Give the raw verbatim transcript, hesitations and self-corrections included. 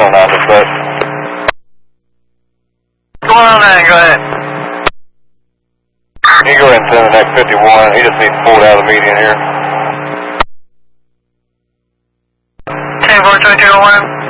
on that, but... Go on then, go ahead. You can go ahead and send the next fifty-one. He just needs pulled out of the median here. ten four two two one.